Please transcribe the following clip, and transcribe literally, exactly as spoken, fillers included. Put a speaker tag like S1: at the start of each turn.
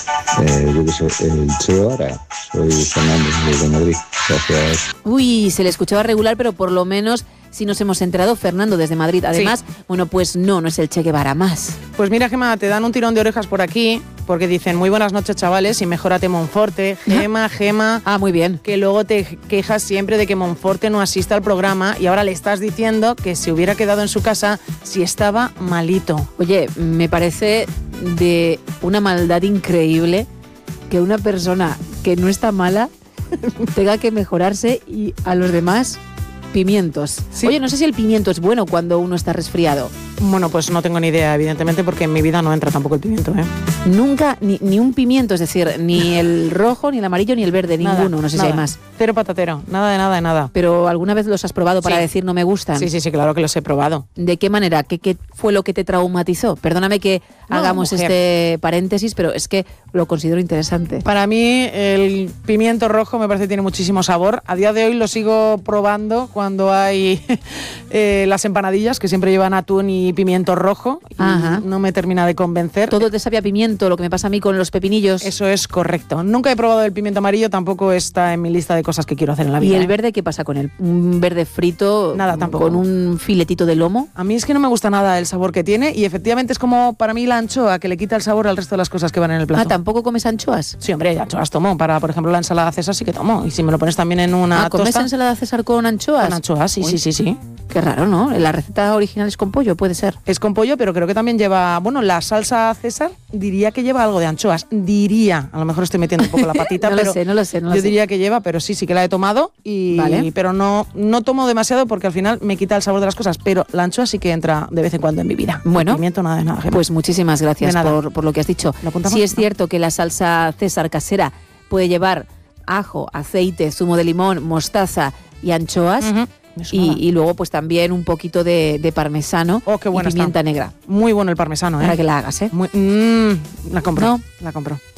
S1: Eh, yo que soy el Che Guevara, soy Fernando desde Madrid. Gracias.
S2: Uy, se le escuchaba regular, pero por lo menos sí nos hemos enterado. Fernando desde Madrid. Además, sí. Bueno, pues no, no es el Che Guevara más.
S3: Pues mira, Gema, te dan un tirón de orejas por aquí, porque dicen, muy buenas noches, chavales, y mejórate Monforte. Gema, Gema.
S2: Ah, muy bien.
S3: Que luego te quejas siempre de que Monforte no asista al programa y ahora le estás diciendo que se hubiera quedado en su casa si estaba malito.
S2: Oye, me parece de una maldad increíble que una persona que no está mala tenga que mejorarse y a los demás pimientos. ¿Sí? Oye, no sé si el pimiento es bueno cuando uno está resfriado.
S3: Bueno, pues no tengo ni idea, evidentemente, porque en mi vida no entra tampoco el pimiento, ¿eh?
S2: Nunca, ni, ni un pimiento, es decir, ni el rojo, ni el amarillo, ni el verde,
S3: nada,
S2: ninguno, no sé
S3: nada.
S2: si hay más.
S3: Cero patatero, nada de nada de nada.
S2: Pero ¿alguna vez los has probado para sí. decir no me gustan?
S3: Sí, sí, sí, claro que los he probado.
S2: ¿De qué manera? ¿Qué, qué fue lo que te traumatizó? Perdóname que no, hagamos mujer. este paréntesis, pero es que lo considero interesante.
S3: Para mí el pimiento rojo me parece que tiene muchísimo sabor. A día de hoy lo sigo probando cuando hay eh, las empanadillas, que siempre llevan atún y pimiento rojo. Y Ajá. no me termina de convencer.
S2: Todo te sabe a pimiento, lo que me pasa a mí con los pepinillos.
S3: Eso es correcto. Nunca he probado el pimiento amarillo, tampoco está en mi lista de cosas que quiero hacer en la vida.
S2: ¿Y el
S3: ¿eh?
S2: verde qué pasa con él? ¿Un verde frito?
S3: Nada, tampoco.
S2: ¿Con un filetito de lomo?
S3: A mí es que no me gusta nada el sabor que tiene y efectivamente es como para mí la anchoa, que le quita el sabor al resto de las cosas que van en el plato.
S2: Ah, ¿tampoco comes anchoas?
S3: Sí, hombre, anchoas tomo. Para, por ejemplo, la ensalada César sí que tomo. Y si me lo pones también en una
S2: ah, ¿comes
S3: tosta,
S2: ensalada César con anchoas?
S3: Con anchoas, sí, Uy. sí, sí, sí.
S2: Qué raro, ¿no? La receta original es con pollo, puede ser.
S3: Es con pollo, pero creo que también lleva... Bueno, la salsa César diría que lleva algo de anchoas. Diría. A lo mejor estoy metiendo un poco la patita,
S2: no
S3: pero...
S2: lo sé, no lo sé, no lo
S3: yo
S2: sé.
S3: diría que lleva, pero sí, sí que la he tomado. Y, vale. Pero no, no tomo demasiado porque al final me quita el sabor de las cosas. Pero la anchoa sí que entra de vez en cuando en mi vida.
S2: Bueno.
S3: El pimiento, nada de nada. Gemma.
S2: Pues muchísimas gracias por, por lo que has dicho. Sí es cierto que la salsa César casera puede llevar ajo, aceite, zumo de limón, mostaza y anchoas. Uh-huh. Y, y luego pues también un poquito de, de parmesano
S3: oh, qué
S2: y pimienta
S3: está.
S2: negra.
S3: Muy bueno el parmesano, ¿eh?
S2: Para que la hagas, ¿eh?
S3: Muy, mmm, la compro,
S2: ¿No?
S3: la compro.